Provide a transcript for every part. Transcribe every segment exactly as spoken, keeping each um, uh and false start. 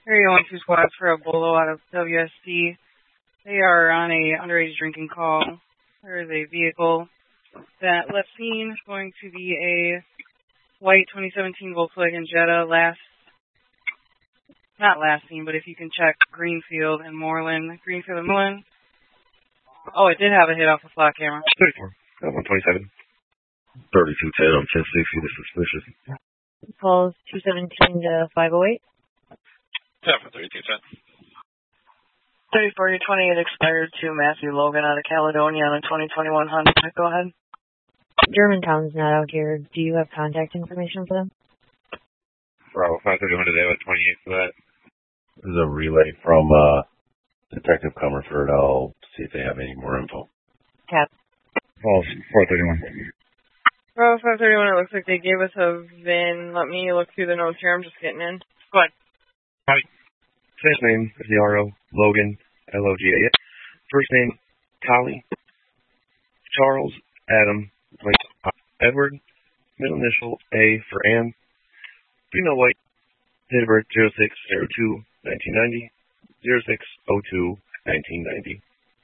Area one two squad for a bolo out of W S C. They are on a underage drinking call. There is a vehicle that left scene. It's going to be a white twenty seventeen Volkswagen Jetta. Last, not last seen, but if you can check Greenfield and Moreland. Greenfield and Moreland. Oh, it did have a hit off the flock camera. thirty-four. Uh, one twenty-seven. thirty-two ten on ten sixty. This is suspicious. Calls two seventeen to five oh eight. Yeah, for thirty-two ten. thirty forty twenty, it expired to Matthew Logan out of Caledonia on a twenty twenty-one Honda. Go ahead. Germantown's not out here. Do you have contact information for them? Bravo five thirty-one today with twenty-eight for that. This is a relay from uh, Detective Comerford. I'll see if they have any more info. Cap. Calls four thirty-one. Bravo five thirty-one, it looks like they gave us a V I N. Let me look through the notes here. I'm just getting in. Go ahead. Hi. First name is the R O, Logan, L O G A. First name, Collie. Charles, Adam, Edward. Middle initial, A for Ann. Female white. Date of birth, zero six zero two nineteen ninety. zero six oh two nineteen ninety.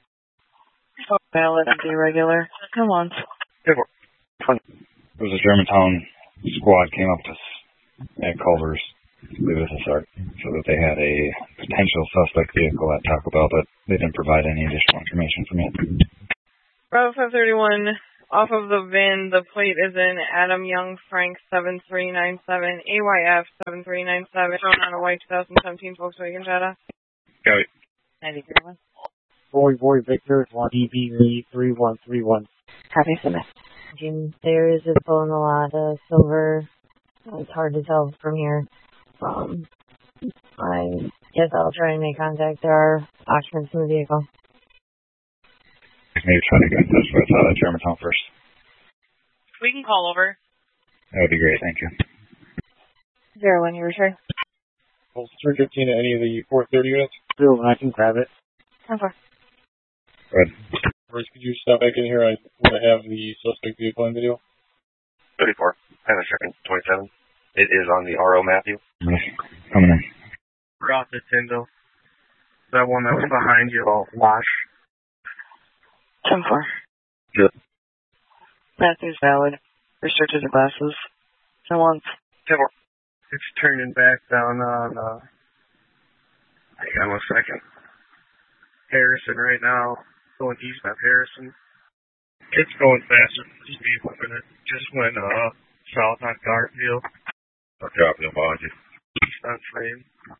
Oh, valid, irregular. Come on. twenty. It was a Germantown squad came up to us at Culver's with us so that they had a potential suspect vehicle at Taco Bell, but they didn't provide any additional information for me. Bravo five thirty-one, off of the V I N, the plate is in Adam Young Frank seven three nine seven, A Y F seven three nine seven, shown on a white twenty seventeen Volkswagen Jetta. Got it. ninety-three one. Boy, boy, Victor, D B Lee three one three one. Copy, submit. There is a vehicle in the lot, a silver. It's hard to tell from here. Um, I guess I'll try and make contact. There are occupants in the vehicle. Maybe try to get in touch with uh, Germantown first. We can call over. That would be great, thank you. Zero one, you return. Pulse three fifteen at any of the four thirty units. Zero one, I can grab it. ten four. Go ahead. Bruce, could you stop back in here? I want to have the suspect vehicle in video. thirty-four. Hang on a second. twenty-seven. It is on the R O Matthew. Coming in. Cross the Tyndall. That one that was behind you, all wash. ten four. Good. Matthew's valid. Restricted to glasses. ten one. ten four. It's turning back down on, uh, hang on one second. Harrison right now. Going east of Harrison. It's going faster. Just be looking at it. Just went, uh, south on Garfield. I'll drop it behind you. East on Frame.